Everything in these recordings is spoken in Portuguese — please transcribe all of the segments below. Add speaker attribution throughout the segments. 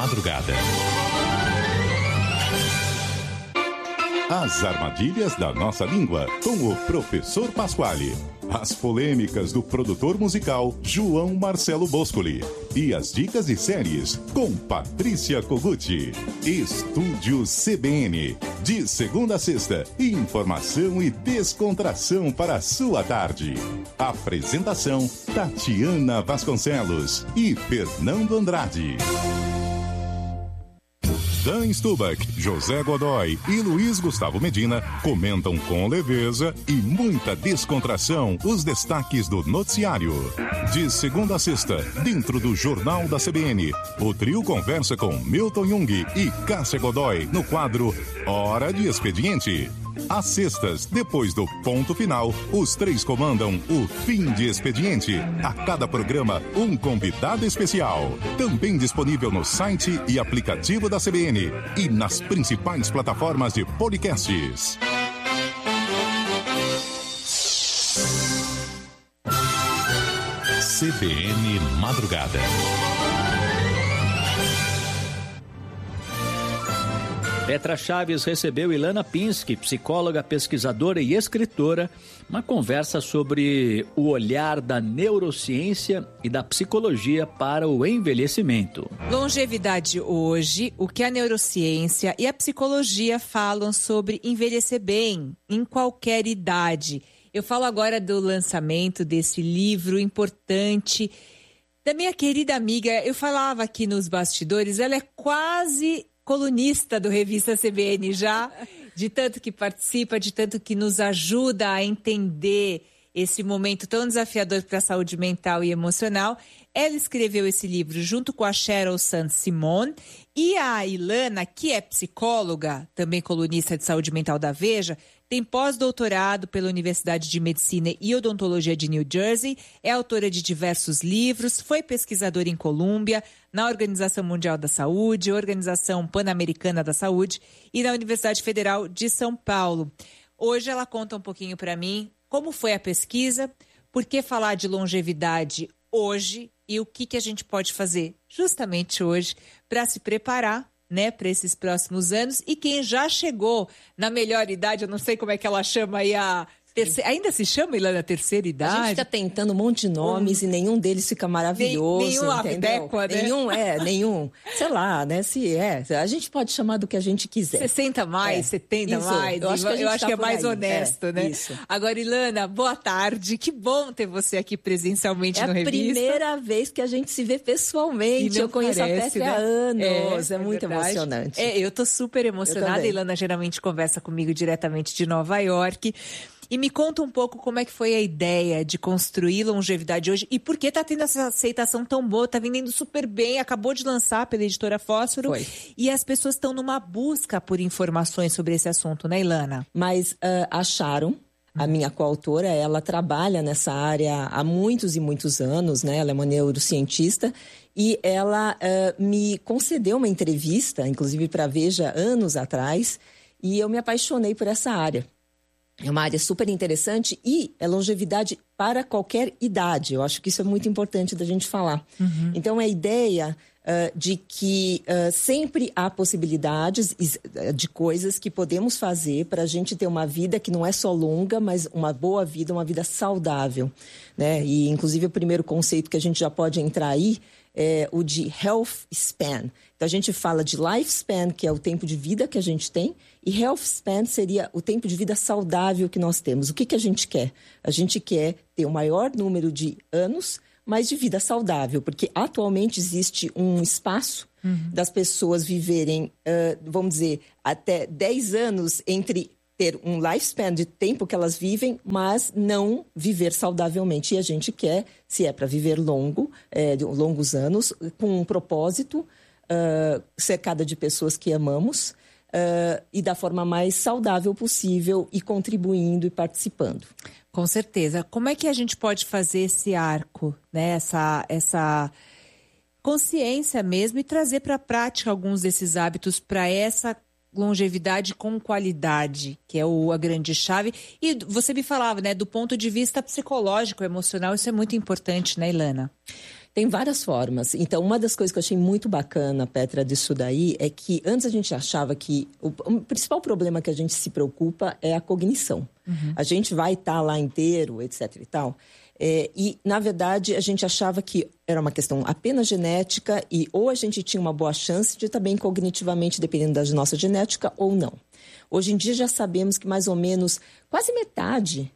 Speaker 1: madrugada. As armadilhas da nossa língua, com o professor Pasquale. As polêmicas do produtor musical João Marcelo Boscoli. E as dicas de séries com Patrícia Koguchi. Estúdio CBN. De segunda a sexta, informação e descontração para a sua tarde. Apresentação Tatiana Vasconcelos e Fernando Andrade. Dan Stubach, José Godoy e Luiz Gustavo Medina comentam com leveza e muita descontração os destaques do noticiário. De segunda a sexta, dentro do Jornal da CBN, o trio conversa com Milton Jung e Cássia Godoy no quadro Hora de Expediente. Às sextas, depois do ponto final, os três comandam o Fim de Expediente. A cada programa, um convidado especial. Também disponível no site e aplicativo da CBN e nas principais plataformas de podcasts. CBN Madrugada.
Speaker 2: Petra Chaves recebeu Ilana Pinsky, psicóloga, pesquisadora e escritora, uma conversa sobre o olhar da neurociência e da psicologia para o envelhecimento.
Speaker 3: Longevidade hoje, o que a neurociência e a psicologia falam sobre envelhecer bem, em qualquer idade. Eu falo agora do lançamento desse livro importante da minha querida amiga. Eu falava aqui nos bastidores, ela é quase colunista do Revista CBN já, de tanto que participa, de tanto que nos ajuda a entender esse momento tão desafiador para a saúde mental e emocional. Ela escreveu esse livro junto com a Sheryl Sandsimon e a Ilana, que é psicóloga, também colunista de saúde mental da Veja, tem pós-doutorado pela Universidade de Medicina e Odontologia de New Jersey, é autora de diversos livros, foi pesquisadora em Colômbia, na Organização Mundial da Saúde, Organização Pan-Americana da Saúde e na Universidade Federal de São Paulo. Hoje ela conta um pouquinho para mim como foi a pesquisa, por que falar de longevidade hoje e o que a gente pode fazer justamente hoje para se preparar, né, para esses próximos anos. E quem já chegou na melhor idade, eu não sei como é que ela chama aí a terceira, ainda se chama, Ilana, terceira idade?
Speaker 4: A gente fica tentando um monte de nomes e nenhum deles fica maravilhoso.
Speaker 3: Nenhum adequa, né?
Speaker 4: Nenhum, sei lá, né, se é. A gente pode chamar do que a gente quiser.
Speaker 3: 60 mais, 70
Speaker 4: isso,
Speaker 3: mais.
Speaker 4: Eu acho que
Speaker 3: é mais honesto, né?
Speaker 4: Isso.
Speaker 3: Agora, Ilana, boa tarde. Que bom ter você aqui presencialmente no Revista.
Speaker 4: É a primeira vez que a gente se vê pessoalmente. Eu conheço a Petra há anos. É muito emocionante.
Speaker 3: Eu tô super emocionada. A Ilana geralmente conversa comigo diretamente de Nova York. E me conta um pouco como é que foi a ideia de construir longevidade hoje e por que tá tendo essa aceitação tão boa, tá vendendo super bem, acabou de lançar pela editora Fósforo.
Speaker 4: Foi.
Speaker 3: E as pessoas estão numa busca por informações sobre esse assunto, né, Ilana?
Speaker 4: Mas acharam, a minha coautora, ela trabalha nessa área há muitos e muitos anos, né? Ela é uma neurocientista e ela me concedeu uma entrevista, inclusive para a Veja, anos atrás, e eu me apaixonei por essa área. É uma área super interessante e é longevidade para qualquer idade. Eu acho que isso é muito importante da gente falar. Uhum. Então, a ideia de que sempre há possibilidades de coisas que podemos fazer para a gente ter uma vida que não é só longa, mas uma boa vida, uma vida saudável, né? E, inclusive, o primeiro conceito que a gente já pode entrar aí é o de health span. Então, a gente fala de lifespan, que é o tempo de vida que a gente tem, e health span seria o tempo de vida saudável que nós temos. O que a gente quer? A gente quer ter o maior número de anos, mas de vida saudável, porque atualmente existe um espaço das pessoas viverem, vamos dizer, até 10 anos entre ter um lifespan de tempo que elas vivem, mas não viver saudavelmente. E a gente quer, se é para viver longos anos, com um propósito, cercada de pessoas que amamos, e da forma mais saudável possível e contribuindo e participando.
Speaker 3: Com certeza. Como é que a gente pode fazer esse arco, né? Essa consciência mesmo e trazer para a prática alguns desses hábitos para essa longevidade com qualidade, que é a grande chave. E você me falava, né, do ponto de vista psicológico, emocional, isso é muito importante, né, Ilana?
Speaker 4: Tem várias formas. Então, uma das coisas que eu achei muito bacana, Petra, disso daí, é que antes a gente achava que o principal problema que a gente se preocupa é a cognição. A gente vai estar lá inteiro, etc. e tal. E, na verdade, a gente achava que era uma questão apenas genética e ou a gente tinha uma boa chance de estar bem cognitivamente, dependendo da nossa genética, ou não. Hoje em dia já sabemos que mais ou menos quase metade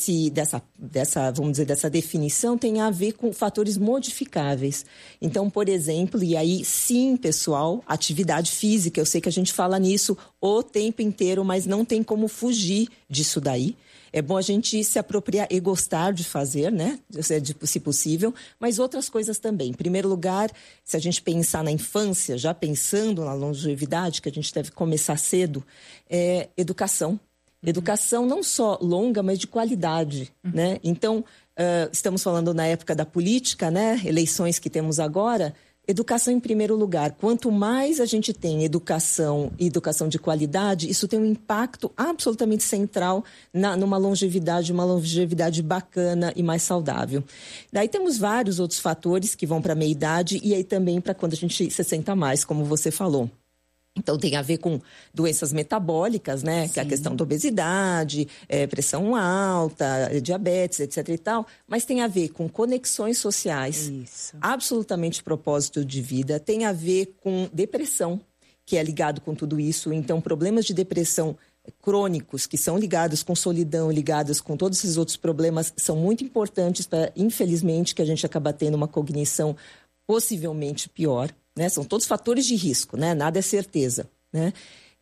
Speaker 4: dessa definição tem a ver com fatores modificáveis. Então, por exemplo, e aí sim, pessoal, atividade física, eu sei que a gente fala nisso o tempo inteiro, mas não tem como fugir disso daí. É bom a gente se apropriar e gostar de fazer, né? Se possível, mas outras coisas também. Em primeiro lugar, se a gente pensar na infância, já pensando na longevidade, que a gente deve começar cedo, educação. Educação não só longa, mas de qualidade, né? Então, estamos falando na época da política, né? Eleições que temos agora. Educação em primeiro lugar. Quanto mais a gente tem educação e educação de qualidade, isso tem um impacto absolutamente central numa longevidade, bacana e mais saudável. Daí temos vários outros fatores que vão para a meia-idade e aí também para quando a gente 60 mais, como você falou. Então, tem a ver com doenças metabólicas, né? Sim. Que é a questão da obesidade, pressão alta, diabetes, etc. e tal. Mas tem a ver com conexões sociais. Isso. Absolutamente propósito de vida. Tem a ver com depressão, que é ligado com tudo isso. Então, problemas de depressão crônicos, que são ligados com solidão, ligados com todos esses outros problemas, são muito importantes para, infelizmente, que a gente acaba tendo uma cognição possivelmente pior. Né? São todos fatores de risco, né? Nada é certeza, né?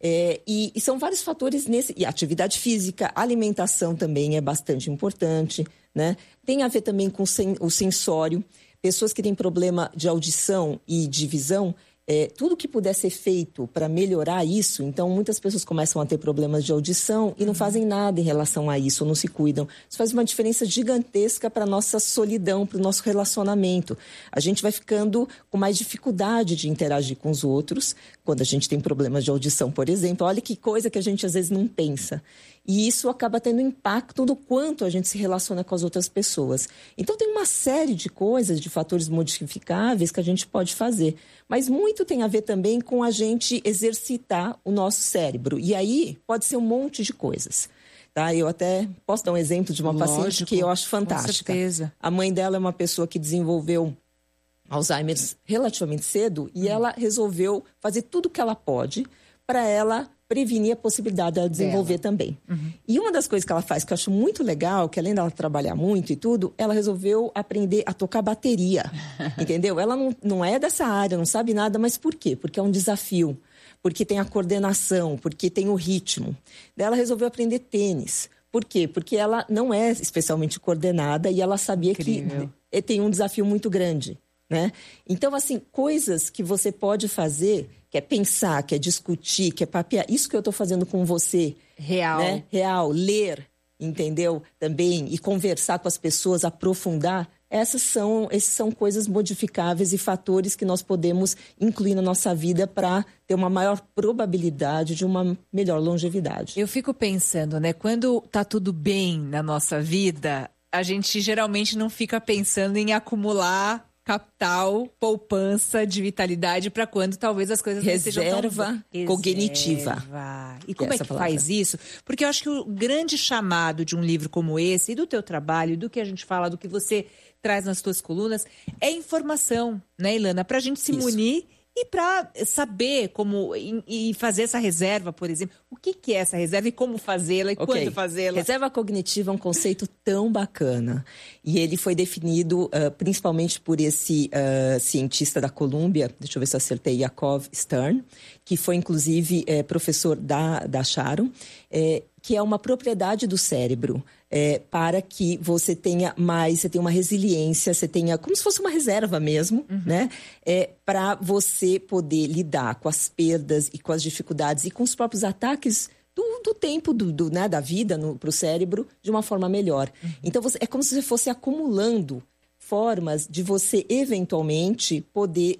Speaker 4: E são vários fatores e atividade física, alimentação também é bastante importante, né? Tem a ver também com o sensório. Pessoas que têm problema de audição e de visão, tudo que puder ser feito para melhorar isso. Então, muitas pessoas começam a ter problemas de audição e não fazem nada em relação a isso, não se cuidam. Isso faz uma diferença gigantesca para a nossa solidão, para o nosso relacionamento. A gente vai ficando com mais dificuldade de interagir com os outros quando a gente tem problemas de audição, por exemplo. Olha que coisa que a gente às vezes não pensa. E isso acaba tendo impacto no quanto a gente se relaciona com as outras pessoas. Então, tem uma série de coisas, de fatores modificáveis que a gente pode fazer. Mas muito tem a ver também com a gente exercitar o nosso cérebro. E aí, pode ser um monte de coisas. Tá? Eu até posso dar um exemplo de uma paciente que eu acho fantástica. Com certeza. A mãe dela é uma pessoa que desenvolveu Alzheimer relativamente cedo e ela resolveu fazer tudo o que ela pode para ela prevenir a possibilidade dela desenvolver também. E uma das coisas que ela faz, que eu acho muito legal, que além dela trabalhar muito e tudo, ela resolveu aprender a tocar bateria, entendeu? Ela não é dessa área, não sabe nada, mas por quê? Porque é um desafio, porque tem a coordenação, porque tem o ritmo. Daí ela resolveu aprender tênis. Por quê? Porque ela não é especialmente coordenada e ela sabia que tem um desafio muito grande, né? Então, assim, coisas que você pode fazer, que é pensar, que é discutir, que é papear, isso que eu estou fazendo com você. Real. Né? Real, ler, entendeu? Também, e conversar com as pessoas, aprofundar. Essas são coisas modificáveis e fatores que nós podemos incluir na nossa vida para ter uma maior probabilidade de uma melhor longevidade.
Speaker 3: Eu fico pensando, né? Quando tá tudo bem na nossa vida, a gente geralmente não fica pensando em acumular capital, poupança de vitalidade para quando talvez as coisas não sejam tão...
Speaker 4: Reserva cognitiva.
Speaker 3: E como é que faz isso? Porque eu acho que o grande chamado de um livro como esse, e do teu trabalho, e do que a gente fala, do que você traz nas tuas colunas, é informação, né, Ilana? Para a gente se munir e para saber como e fazer essa reserva, por exemplo. O que é essa reserva e como fazê-la e quando fazê-la?
Speaker 4: Reserva cognitiva é um conceito tão bacana. E ele foi definido principalmente por esse cientista da Colômbia, deixa eu ver se eu acertei, Yakov Stern, que foi inclusive professor da Sharon, que é uma propriedade do cérebro. Para que você tenha mais, você tenha uma resiliência, você tenha como se fosse uma reserva mesmo, né? Para você poder lidar com as perdas e com as dificuldades e com os próprios ataques do tempo né, da vida para o cérebro de uma forma melhor. Então, é como se você fosse acumulando formas de você eventualmente poder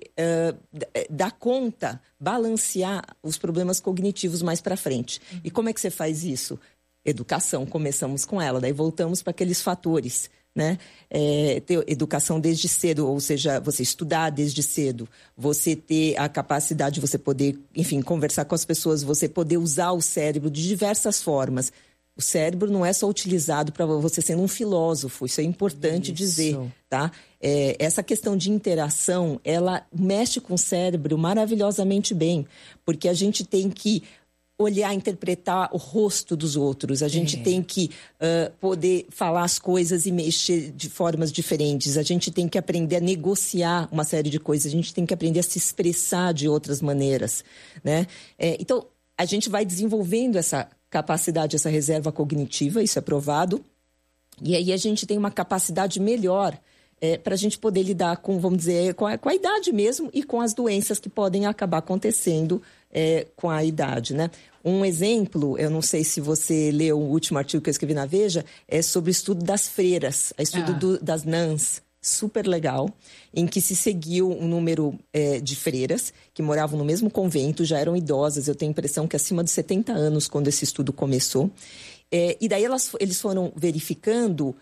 Speaker 4: dar conta, balancear os problemas cognitivos mais para frente. E como é que você faz isso? Educação, começamos com ela, daí voltamos para aqueles fatores, né? Ter educação desde cedo, ou seja, você estudar desde cedo, você ter a capacidade de você poder, enfim, conversar com as pessoas, você poder usar o cérebro de diversas formas. O cérebro não é só utilizado para você sendo um filósofo, isso é importante dizer, tá? Essa questão de interação, ela mexe com o cérebro maravilhosamente bem, porque a gente tem que olhar, interpretar o rosto dos outros. A gente tem que poder falar as coisas e mexer de formas diferentes. A gente tem que aprender a negociar uma série de coisas. A gente tem que aprender a se expressar de outras maneiras, né? Então, a gente vai desenvolvendo essa capacidade, essa reserva cognitiva, isso é provado. E aí a gente tem uma capacidade melhor para a gente poder lidar com, vamos dizer, com a idade mesmo e com as doenças que podem acabar acontecendo com a idade, né? Um exemplo, eu não sei se você leu o último artigo que eu escrevi na Veja, é sobre o estudo das freiras, o estudo das nuns, super legal, em que se seguiu um número de freiras que moravam no mesmo convento, já eram idosas, eu tenho a impressão que acima de 70 anos quando esse estudo começou. E daí eles foram verificando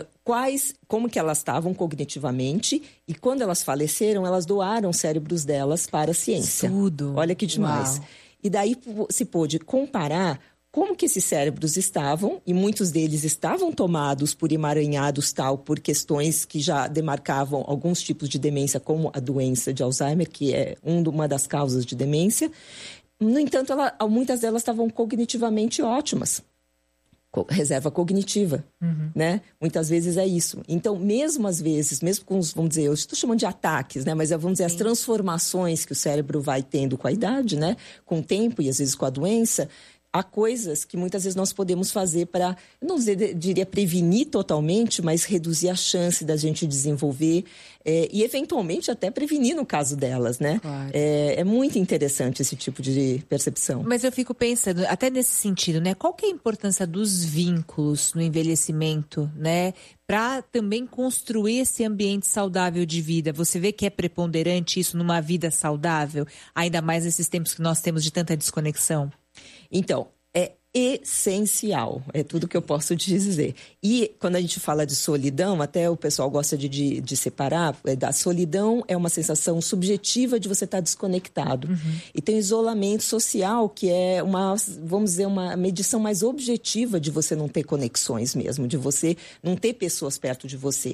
Speaker 4: como que elas estavam cognitivamente, e quando elas faleceram, elas doaram cérebros delas para a ciência.
Speaker 3: Tudo.
Speaker 4: Olha que demais.
Speaker 3: Uau.
Speaker 4: E daí se pôde comparar como que esses cérebros estavam, e muitos deles estavam tomados por emaranhados tal, por questões que já demarcavam alguns tipos de demência, como a doença de Alzheimer, que é uma das causas de demência. No entanto, muitas delas estavam cognitivamente ótimas. Reserva cognitiva, né? Muitas vezes é isso. Então, mesmo às vezes, mesmo com os, vamos dizer, eu estou chamando de ataques, né? Mas vamos dizer, as transformações que o cérebro vai tendo com a idade, né? Com o tempo e às vezes com a doença, há coisas que muitas vezes nós podemos fazer para, não diria prevenir totalmente, mas reduzir a chance da gente desenvolver e eventualmente até prevenir no caso delas, né?
Speaker 3: Claro.
Speaker 4: É muito interessante esse tipo de percepção.
Speaker 3: Mas eu fico pensando, até nesse sentido, né? Qual que é a importância dos vínculos no envelhecimento, né? Para também construir esse ambiente saudável de vida. Você vê que é preponderante isso numa vida saudável? Ainda mais nesses tempos que nós temos de tanta desconexão?
Speaker 4: Então, é essencial, é tudo que eu posso dizer. E quando a gente fala de solidão, até o pessoal gosta de separar, da solidão é uma sensação subjetiva de você estar desconectado. E tem isolamento social, que é vamos dizer, uma medição mais objetiva de você não ter conexões mesmo, de você não ter pessoas perto de você.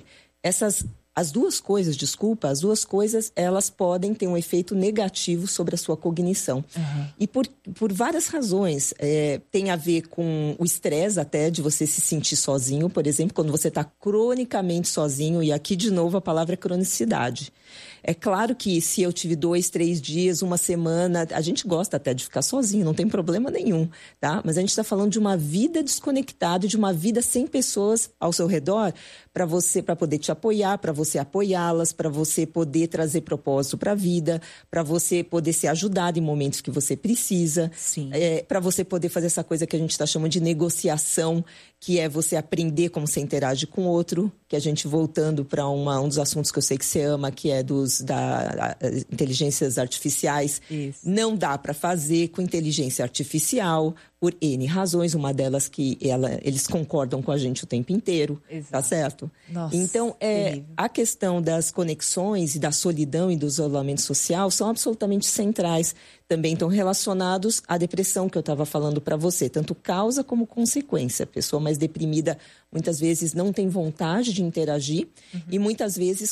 Speaker 4: As duas coisas, elas podem ter um efeito negativo sobre a sua cognição. E por várias razões. Tem a ver com o estresse até, de você se sentir sozinho. Por exemplo, quando você está cronicamente sozinho, e aqui de novo a palavra é cronicidade. É claro que se eu tive 2, 3 dias, uma semana, a gente gosta até de ficar sozinho, não tem problema nenhum, tá? Mas a gente está falando de uma vida desconectada, de uma vida sem pessoas ao seu redor, para poder te apoiar, para você apoiá-las, para você poder trazer propósito para a vida, para você poder ser ajudado em momentos que você precisa, para você poder fazer essa coisa que a gente está chamando de negociação, que é você aprender como você interage com o outro, que a gente voltando para um dos assuntos que eu sei que você ama, que é das inteligências artificiais.
Speaker 3: Isso.
Speaker 4: Não dá para fazer com inteligência artificial, por N razões, uma delas que eles concordam com a gente o tempo inteiro, tá certo?
Speaker 3: Nossa,
Speaker 4: então, a questão das conexões e da solidão e do isolamento social são absolutamente centrais. Também estão relacionados à depressão que eu estava falando para você, tanto causa como consequência. A pessoa mais deprimida muitas vezes não tem vontade de interagir e muitas vezes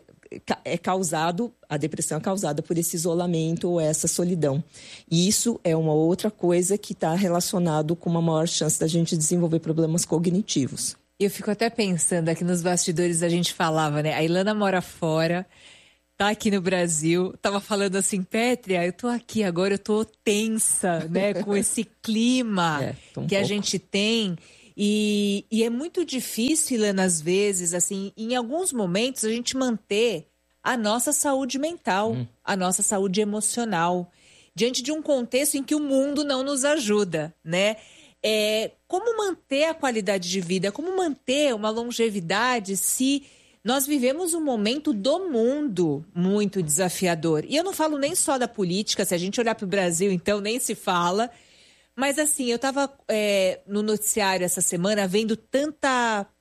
Speaker 4: a depressão é causada por esse isolamento ou essa solidão. E isso é uma outra coisa que está relacionado com uma maior chance da gente desenvolver problemas cognitivos.
Speaker 3: Eu fico até pensando, aqui nos bastidores a gente falava, né? A Ilana mora fora, tá aqui no Brasil, tava falando assim, Pétria, eu tô aqui agora, eu tô tensa, né? Com esse clima que a gente tem. E é muito difícil, Ilana, às vezes, assim, em alguns momentos a gente manter a nossa saúde mental, a nossa saúde emocional, diante de um contexto em que o mundo não nos ajuda, né? Como manter a qualidade de vida, como manter uma longevidade se nós vivemos um momento do mundo muito desafiador. E eu não falo nem só da política, se a gente olhar para o Brasil, então nem se fala. Mas assim, eu estava no noticiário essa semana vendo tanta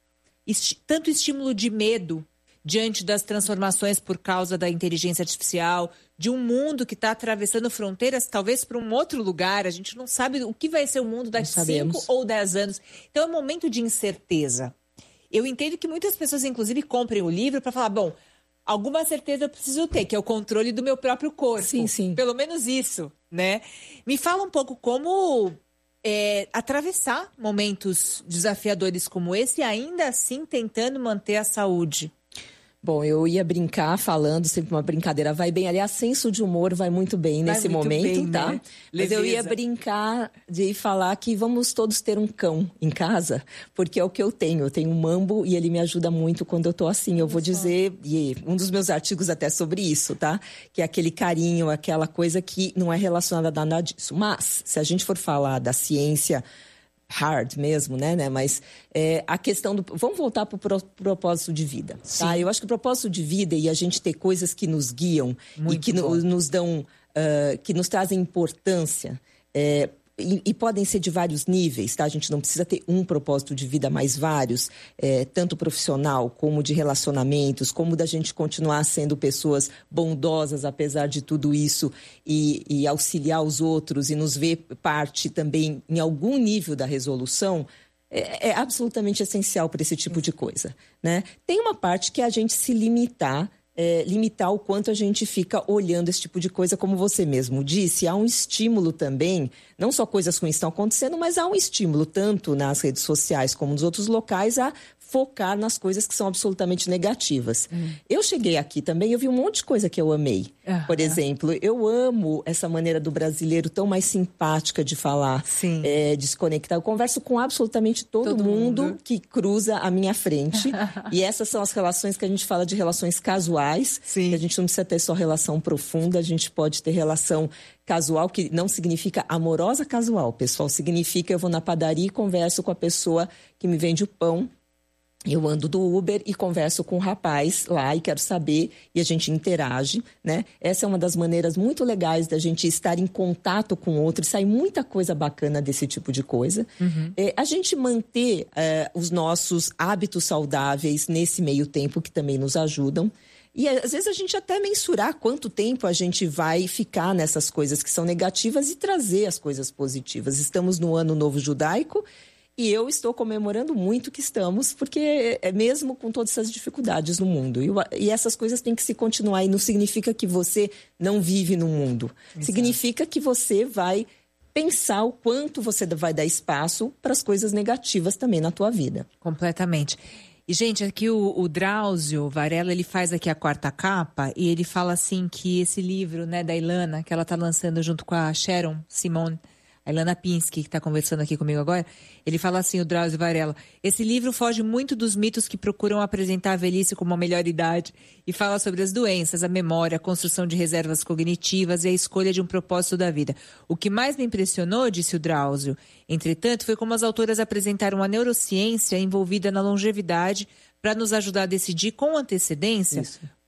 Speaker 3: tanto estímulo de medo diante das transformações por causa da inteligência artificial, de um mundo que está atravessando fronteiras, talvez para um outro lugar. A gente não sabe o que vai ser o mundo daqui 5 ou 10 anos. Então é um momento de incerteza. Eu entendo que muitas pessoas, inclusive, comprem o livro para falar, bom, alguma certeza eu preciso ter, que é o controle do meu próprio corpo.
Speaker 4: Sim, sim.
Speaker 3: Pelo menos isso, né? Me fala um pouco como atravessar momentos desafiadores como esse e ainda assim tentando manter a saúde.
Speaker 4: Bom, eu ia brincar falando, sempre uma brincadeira, vai bem. Aliás, senso de humor vai muito bem nesse momento, bem, tá? Né? Mas eu ia brincar de falar que vamos todos ter um cão em casa, porque é o que eu tenho. Eu tenho um Mambo e ele me ajuda muito quando eu tô assim. Eu vou dizer, e um dos meus artigos até sobre isso, tá? Que é aquele carinho, aquela coisa que não é relacionada a nada disso. Mas, se a gente for falar da ciência hard mesmo, né? Mas a questão do... Vamos voltar para o propósito de vida, tá? Eu acho que o propósito de vida e a gente ter coisas que nos guiam e que nos dão... que nos trazem importância... E podem ser de vários níveis, tá? A gente não precisa ter um propósito de vida, mas vários, tanto profissional como de relacionamentos, como da gente continuar sendo pessoas bondosas apesar de tudo isso e auxiliar os outros e nos ver parte também em algum nível da resolução, é absolutamente essencial para esse tipo de coisa, né? Tem uma parte que é a gente se limitar o quanto a gente fica olhando esse tipo de coisa, como você mesmo disse, há um estímulo também, não só coisas ruins estão acontecendo, mas há um estímulo tanto nas redes sociais como nos outros locais a focar nas coisas que são absolutamente negativas. Eu cheguei aqui também, eu vi um monte de coisa que eu amei. Por exemplo, eu amo essa maneira do brasileiro tão mais simpática de falar, de se conectar. Eu converso com absolutamente todo mundo que cruza a minha frente. E essas são as relações que a gente fala de relações casuais. Que a gente não precisa ter só relação profunda, a gente pode ter relação casual, que não significa amorosa casual, pessoal. Significa eu vou na padaria e converso com a pessoa que me vende o pão. Eu ando do Uber e converso com o rapaz lá e quero saber, e a gente interage, né? Essa é uma das maneiras muito legais da gente estar em contato com o outro e sair muita coisa bacana desse tipo de coisa. A gente manter os nossos hábitos saudáveis nesse meio tempo, que também nos ajudam. E às vezes a gente até mensurar quanto tempo a gente vai ficar nessas coisas que são negativas e trazer as coisas positivas. Estamos no Ano Novo Judaico. E eu estou comemorando muito que estamos, porque mesmo com todas essas dificuldades no mundo. E essas coisas têm que se continuar. E não significa que você não vive no mundo. Exato. Significa que você vai pensar o quanto você vai dar espaço para as coisas negativas também na tua vida.
Speaker 3: Completamente. E, gente, aqui o Drauzio Varela, ele faz aqui a 4ª capa e ele fala assim que esse livro, né, da Ilana, que ela está lançando junto com a Sharon Simone, a Ilana Pinsky, que está conversando aqui comigo agora, ele fala assim, o Drauzio Varela, esse livro foge muito dos mitos que procuram apresentar a velhice como uma melhor idade e fala sobre as doenças, a memória, a construção de reservas cognitivas e a escolha de um propósito da vida. O que mais me impressionou, disse o Drauzio, entretanto, foi como as autoras apresentaram a neurociência envolvida na longevidade para nos ajudar a decidir com antecedência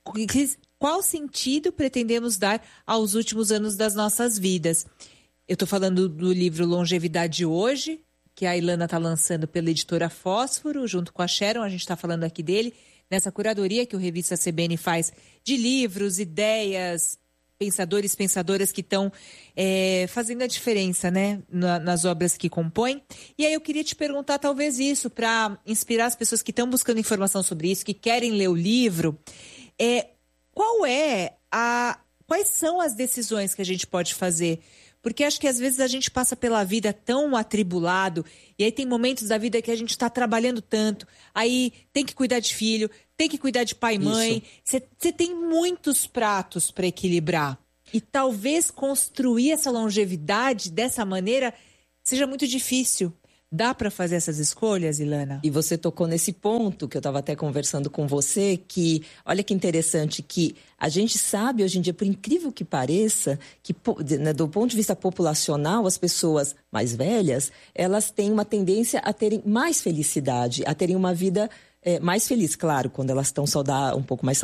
Speaker 3: qual sentido pretendemos dar aos últimos anos das nossas vidas. Eu estou falando do livro Longevidade Hoje, que a Ilana está lançando pela editora Fósforo, junto com a Sharon, a gente está falando aqui dele, nessa curadoria que o Revista CBN faz de livros, ideias, pensadores, pensadoras que estão fazendo a diferença, né, nas obras que compõem. E aí eu queria te perguntar talvez isso, para inspirar as pessoas que estão buscando informação sobre isso, que querem ler o livro, quais são as decisões que a gente pode fazer? Porque acho que às vezes a gente passa pela vida tão atribulado e aí tem momentos da vida que a gente está trabalhando tanto, aí tem que cuidar de filho, tem que cuidar de pai e mãe, você tem muitos pratos para equilibrar. E talvez construir essa longevidade dessa maneira seja muito difícil. Dá para fazer essas escolhas, Ilana?
Speaker 4: E você tocou nesse ponto que eu estava até conversando com você, que olha que interessante, que a gente sabe hoje em dia, por incrível que pareça, que do ponto de vista populacional, as pessoas mais velhas, elas têm uma tendência a terem mais felicidade, a terem uma vida mais feliz, claro, quando elas estão um pouco mais